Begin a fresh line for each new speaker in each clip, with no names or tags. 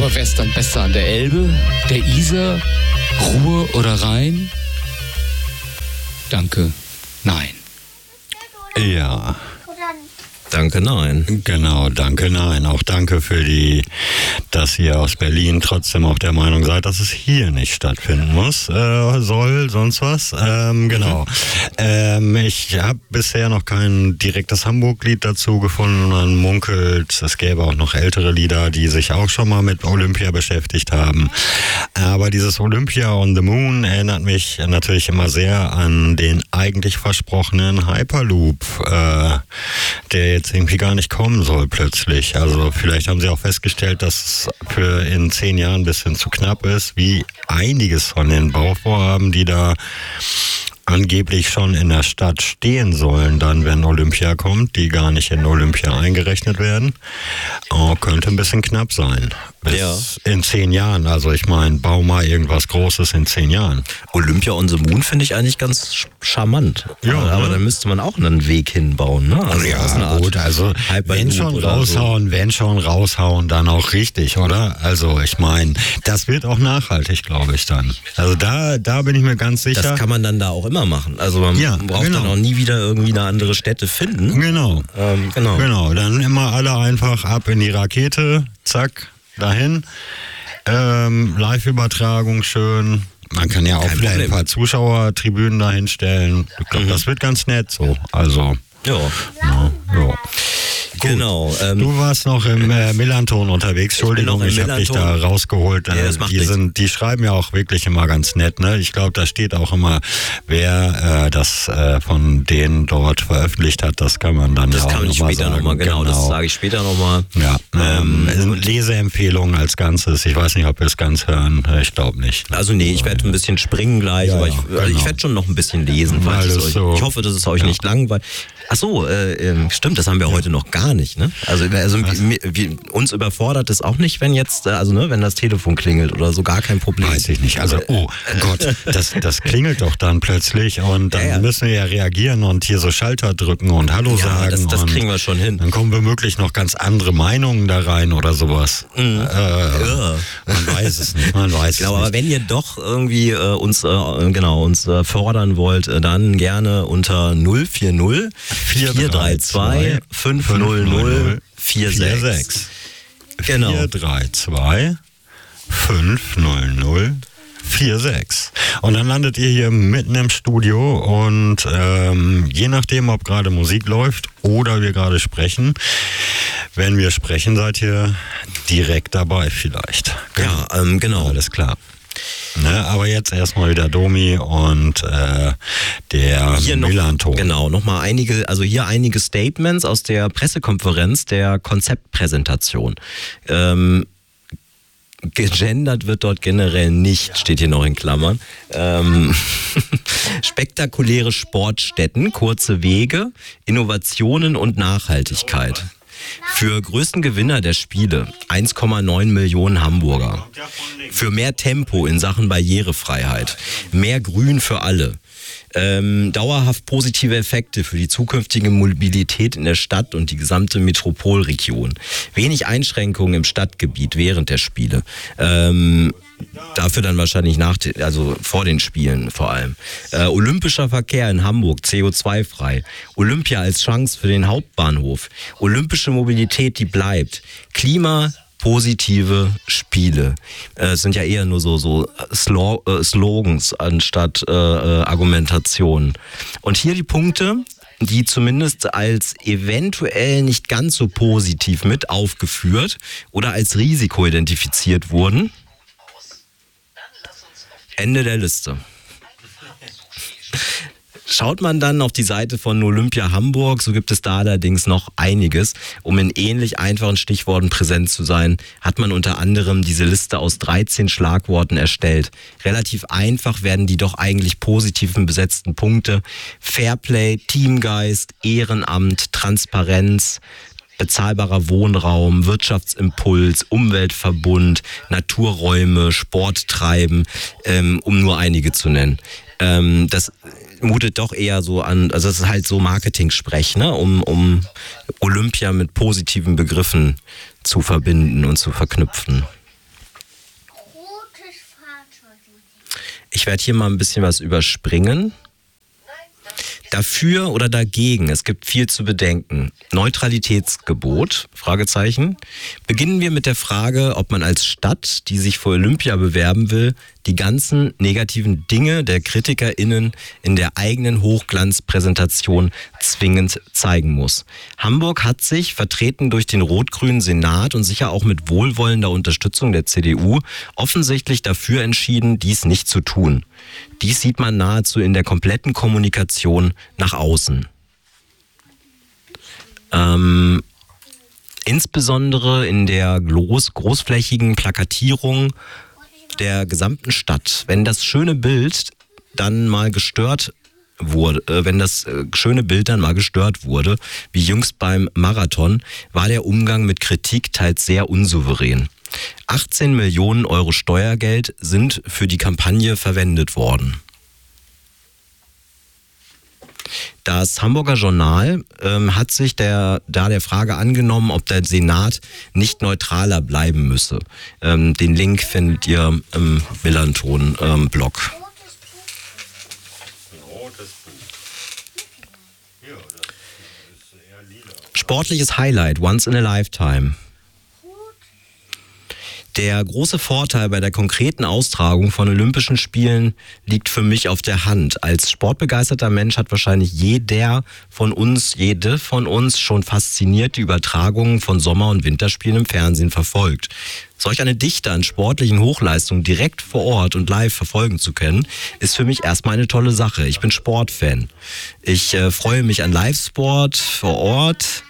Western besser an der Elbe, der Isar, Ruhr oder Rhein? Danke, nein.
Ja.
Danke, nein.
Genau, danke, nein. Auch danke dass ihr aus Berlin trotzdem auch der Meinung seid, dass es hier nicht stattfinden muss, soll, sonst was. Genau. Ich habe bisher noch kein direktes Hamburg-Lied dazu gefunden. Man munkelt, es gäbe auch noch ältere Lieder, die sich auch schon mal mit Olympia beschäftigt haben. Aber dieses Olympia on the Moon erinnert mich natürlich immer sehr an den eigentlich versprochenen Hyperloop, der jetzt irgendwie gar nicht kommen soll plötzlich. Also vielleicht haben sie auch festgestellt, dass es für in 10 Jahren ein bisschen zu knapp ist, wie einiges von den Bauvorhaben, die da angeblich schon in der Stadt stehen sollen, dann wenn Olympia kommt, die gar nicht in Olympia eingerechnet werden. Könnte ein bisschen knapp sein. Bis in 10 Jahren. Also ich meine, bau mal irgendwas Großes in 10 Jahren.
Olympia on the Moon finde ich eigentlich ganz charmant.
Ja,
aber dann müsste man auch einen Weg hinbauen. Ne? Also
ja gut, also wenn schon raushauen, dann auch richtig, oder? Also ich meine, das wird auch nachhaltig, glaube ich dann. Also da bin ich mir ganz sicher.
Das kann man dann da auch immer machen. Also man braucht dann auch nie wieder irgendwie eine andere Stätte finden.
Genau. Genau, dann immer alle einfach ab in die Rakete, zack, dahin. Live-Übertragung schön. Man kann ja auch vielleicht ein paar Zuschauertribünen dahin stellen. Ich glaube, das wird ganz nett so. Also. Ja.
Genau.
Du warst noch im Millanton unterwegs. Entschuldigung, ich habe dich da rausgeholt. Die schreiben ja auch wirklich immer ganz nett. Ne? Ich glaube, da steht auch immer, wer das von denen dort veröffentlicht hat. Das kann man dann
das
auch nochmal sagen.
Genau, das sage ich später nochmal.
Ja, Leseempfehlungen als Ganzes. Ich weiß nicht, ob wir es ganz hören. Ich glaube nicht.
Also nee, ich werde ein bisschen springen gleich, aber ich werde schon noch ein bisschen lesen. Ich hoffe, dass es euch nicht langweilt. Ach so, stimmt, das haben wir heute noch gar nicht, ne? Also uns überfordert es auch nicht, wenn jetzt, wenn das Telefon klingelt oder so, gar kein Problem.
Weiß ich nicht. Also, oh Gott, das klingelt doch dann plötzlich und dann müssen wir ja reagieren und hier so Schalter drücken und Hallo sagen.
Das kriegen wir schon hin.
Dann kommen womöglich noch ganz andere Meinungen da rein oder sowas. Man weiß es nicht.
Aber wenn ihr doch irgendwie uns fordern wollt, dann gerne unter 040 432 500 46. Genau. 432 500 46. Und dann landet ihr hier mitten im Studio und je nachdem, ob gerade Musik läuft oder wir gerade sprechen, wenn wir sprechen, seid ihr direkt dabei vielleicht. Genau.
Alles klar. Ne, aber jetzt erstmal wieder Domi und der Millanton.
Genau, nochmal einige Statements aus der Pressekonferenz der Konzeptpräsentation. Gegendert wird dort generell nicht, steht hier noch in Klammern. Spektakuläre Sportstätten, kurze Wege, Innovationen und Nachhaltigkeit. Für größten Gewinner der Spiele 1,9 Millionen Hamburger. Für mehr Tempo in Sachen Barrierefreiheit. Mehr Grün für alle. Dauerhaft positive Effekte für die zukünftige Mobilität in der Stadt und die gesamte Metropolregion. Wenig Einschränkungen im Stadtgebiet während der Spiele. Dafür dann wahrscheinlich vor den Spielen vor allem. Olympischer Verkehr in Hamburg, CO2-frei. Olympia als Chance für den Hauptbahnhof. Olympische Mobilität, die bleibt. Klimapositive Spiele. Es sind ja eher nur so Slogans anstatt Argumentationen. Und hier die Punkte, die zumindest als eventuell nicht ganz so positiv mit aufgeführt oder als Risiko identifiziert wurden. Ende der Liste. Schaut man dann auf die Seite von Olympia Hamburg, so gibt es da allerdings noch einiges. Um in ähnlich einfachen Stichworten präsent zu sein, hat man unter anderem diese Liste aus 13 Schlagworten erstellt. Relativ einfach werden die doch eigentlich positiven besetzten Punkte: Fairplay, Teamgeist, Ehrenamt, Transparenz, bezahlbarer Wohnraum, Wirtschaftsimpuls, Umweltverbund, Naturräume, Sporttreiben, um nur einige zu nennen. Das mutet doch eher so an, also es ist halt so Marketing-Sprech, ne? um Olympia mit positiven Begriffen zu verbinden und zu verknüpfen. Ich werde hier mal ein bisschen was überspringen. Dafür oder dagegen? Es gibt viel zu bedenken. Neutralitätsgebot? Fragezeichen. Beginnen wir mit der Frage, ob man als Stadt, die sich für Olympia bewerben will, die ganzen negativen Dinge der KritikerInnen in der eigenen Hochglanzpräsentation zwingend zeigen muss. Hamburg hat sich, vertreten durch den rot-grünen Senat und sicher auch mit wohlwollender Unterstützung der CDU, offensichtlich dafür entschieden, dies nicht zu tun. Dies sieht man nahezu in der kompletten Kommunikation nach außen. Insbesondere in der großflächigen Plakatierung der gesamten Stadt. Wenn das schöne Bild dann mal gestört wurde, wie jüngst beim Marathon, war der Umgang mit Kritik teils sehr unsouverän. 18 Millionen Euro Steuergeld sind für die Kampagne verwendet worden. Das Hamburger Journal hat sich der Frage angenommen, ob der Senat nicht neutraler bleiben müsse. Den Link findet ihr im Millanton-Blog. Sportliches Highlight, once in a lifetime. Der große Vorteil bei der konkreten Austragung von Olympischen Spielen liegt für mich auf der Hand. Als sportbegeisterter Mensch hat wahrscheinlich jede von uns schon fasziniert die Übertragungen von Sommer- und Winterspielen im Fernsehen verfolgt. Solch eine Dichte an sportlichen Hochleistungen direkt vor Ort und live verfolgen zu können, ist für mich erstmal eine tolle Sache. Ich bin Sportfan. Ich freue mich an Live-Sport vor Ort.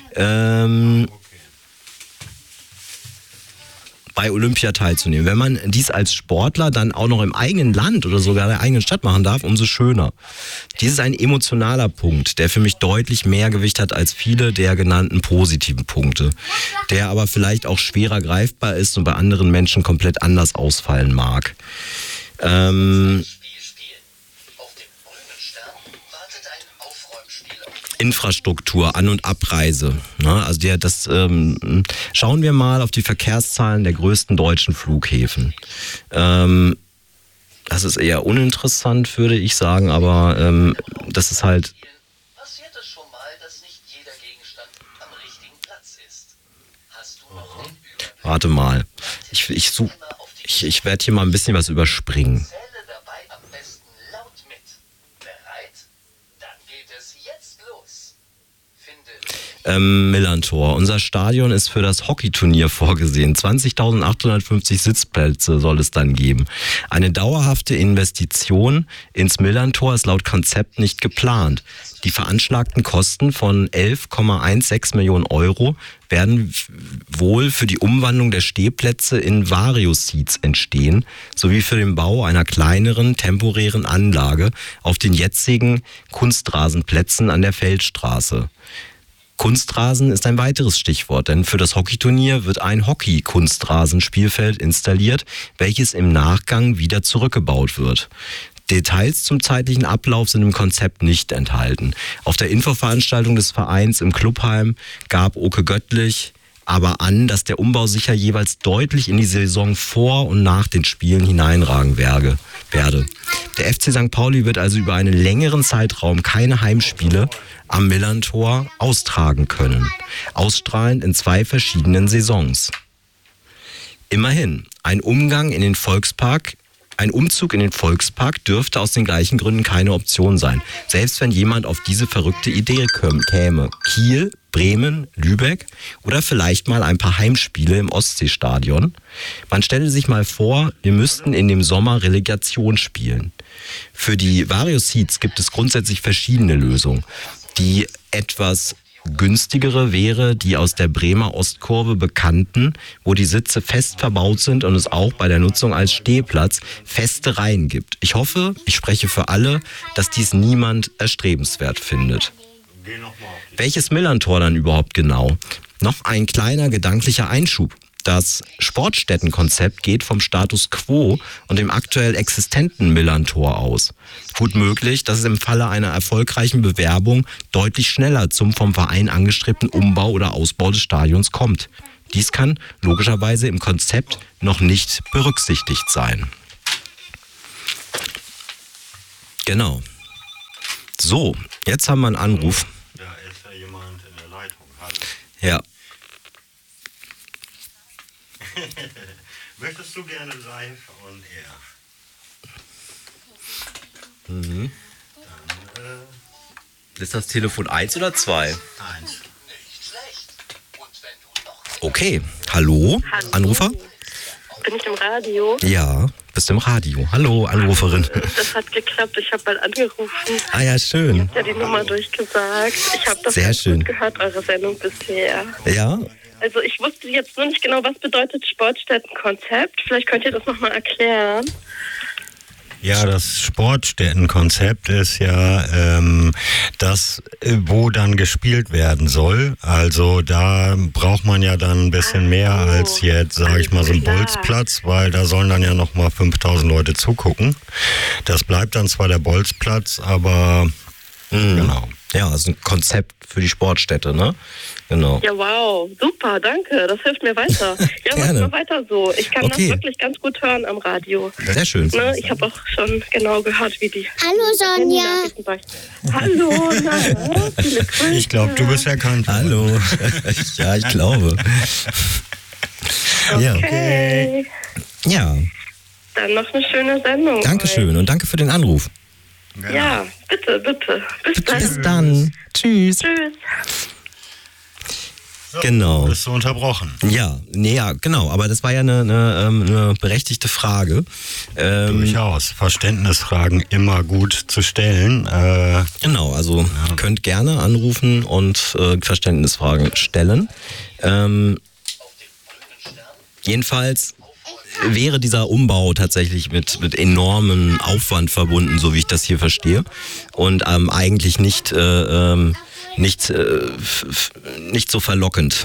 Bei Olympia teilzunehmen. Wenn man dies als Sportler dann auch noch im eigenen Land oder sogar der eigenen Stadt machen darf, umso schöner. Dies ist ein emotionaler Punkt, der für mich deutlich mehr Gewicht hat als viele der genannten positiven Punkte, der aber vielleicht auch schwerer greifbar ist und bei anderen Menschen komplett anders ausfallen mag. Infrastruktur, An- und Abreise. Also schauen wir mal auf die Verkehrszahlen der größten deutschen Flughäfen. Das ist eher uninteressant, würde ich sagen, aber das ist halt... Passiert es schon mal, dass nicht jeder Gegenstand am richtigen Platz ist? Hast du noch den Überblick? Warte mal. Ich werde hier mal ein bisschen was überspringen. Millantor. Unser Stadion ist für das Hockeyturnier vorgesehen. 20.850 Sitzplätze soll es dann geben. Eine dauerhafte Investition ins Millantor ist laut Konzept nicht geplant. Die veranschlagten Kosten von 11,16 Millionen Euro werden wohl für die Umwandlung der Stehplätze in Vario-Seats entstehen, sowie für den Bau einer kleineren, temporären Anlage auf den jetzigen Kunstrasenplätzen an der Feldstraße. Kunstrasen ist ein weiteres Stichwort, denn für das Hockeyturnier wird ein Hockey-Kunstrasenspielfeld installiert, welches im Nachgang wieder zurückgebaut wird. Details zum zeitlichen Ablauf sind im Konzept nicht enthalten. Auf der Infoveranstaltung des Vereins im Clubheim gab Oke Göttlich aber an, dass der Umbau sicher jeweils deutlich in die Saison vor und nach den Spielen hineinragen werde. Der FC St. Pauli wird also über einen längeren Zeitraum keine Heimspiele am Millantor austragen können. Ausstrahlend in 2 verschiedenen Saisons. Immerhin, ein Umzug in den Volkspark dürfte aus den gleichen Gründen keine Option sein. Selbst wenn jemand auf diese verrückte Idee käme. Kiel, Bremen, Lübeck oder vielleicht mal ein paar Heimspiele im Ostseestadion. Man stelle sich mal vor, wir müssten in dem Sommer Relegation spielen. Für die Vario-Seats gibt es grundsätzlich verschiedene Lösungen. Die etwas günstigere wäre die aus der Bremer Ostkurve bekannten, wo die Sitze fest verbaut sind und es auch bei der Nutzung als Stehplatz feste Reihen gibt. Ich hoffe, ich spreche für alle, dass dies niemand erstrebenswert findet. Welches Millantor dann überhaupt genau? Noch ein kleiner gedanklicher Einschub. Das Sportstättenkonzept geht vom Status quo und dem aktuell existenten Millantor aus. Gut möglich, dass es im Falle einer erfolgreichen Bewerbung deutlich schneller zum vom Verein angestrebten Umbau oder Ausbau des Stadions kommt. Dies kann logischerweise im Konzept noch nicht berücksichtigt sein. Genau. So, jetzt haben wir einen Anruf.
Da ist ja jemand in der Leitung.
Ja.
Möchtest du gerne live on air?
Mhm. Ist das Telefon 1 oder 2?
1.
Okay. Hallo? Anrufer?
Bin ich im Radio?
Ja, bist im Radio. Hallo, Anruferin.
Das hat geklappt. Ich habe mal angerufen.
Ah ja, schön.
Ja, die Nummer durchgesagt. Ich habe das
Sehr
ganz
schön.
gut gehört, eure Sendung bisher.
Ja?
Also ich wusste jetzt nur nicht genau, was bedeutet Sportstättenkonzept. Vielleicht könnt ihr das nochmal erklären.
Ja, das Sportstättenkonzept ist ja das, wo dann gespielt werden soll. Also da braucht man ja dann ein bisschen mehr als jetzt, sage ich mal, so ein Bolzplatz, weil da sollen dann ja nochmal 5000 Leute zugucken. Das bleibt dann zwar der Bolzplatz, aber genau.
Ja, also ein Konzept für die Sportstätte, ne? Genau.
Ja, wow. Super, danke. Das hilft mir weiter. Ja, mach
Gerne.
mal weiter so. Ich kann
Okay.
das wirklich ganz gut hören am Radio.
Sehr schön.
Ne? Ich habe auch schon genau gehört, wie die...
Hallo Sonja.
Hallo, na, viele Grüße.
Ich glaube, du bist erkannt.
Hallo. Ja, ich glaube. Ja.
Okay.
Ja,
Dann noch eine schöne Sendung.
Dankeschön und danke für den Anruf.
euch. Ja, bitte, bitte. Bis dann.
Bis dann. Tschüss.
Tschüss.
Genau.
Bist du unterbrochen?
Ja, nee, ja, genau. Aber das war ja eine berechtigte Frage.
Durchaus. Verständnisfragen immer gut zu stellen.
Genau, also könnt gerne anrufen und Verständnisfragen stellen. Jedenfalls wäre dieser Umbau tatsächlich mit enormem Aufwand verbunden, so wie ich das hier verstehe. Und eigentlich nicht so verlockend.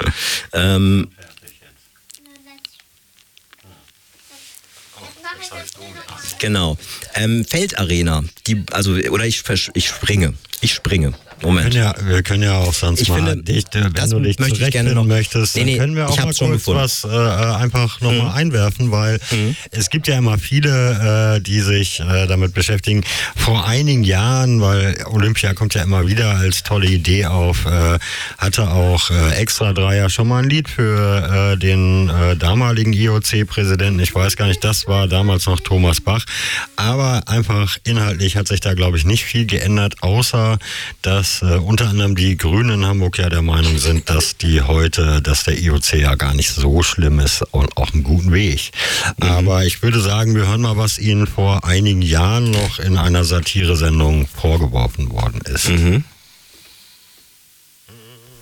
Genau. Feldarena, ich springe. Moment.
Wir können ja auch sonst
Ich
mal,
finde,
wenn
das
du dich
möchte ich gerne noch-
zurechtfinden möchtest,
Nee,
dann können wir
ich
auch mal
hab's schon
kurz
gefunden.
was einfach nochmal einwerfen, weil es gibt ja immer viele, die sich damit beschäftigen. Vor einigen Jahren, weil Olympia kommt ja immer wieder als tolle Idee auf, hatte auch Extra 3 ja schon mal ein Lied für den damaligen IOC-Präsidenten. Ich weiß gar nicht, das war damals noch Thomas Bach. Aber einfach inhaltlich hat sich da, glaube ich, nicht viel geändert, außer dass unter anderem die Grünen in Hamburg ja der Meinung sind, dass der IOC ja gar nicht so schlimm ist und auf einem guten Weg. Aber ich würde sagen, wir hören mal, was Ihnen vor einigen Jahren noch in einer Satiresendung vorgeworfen worden ist.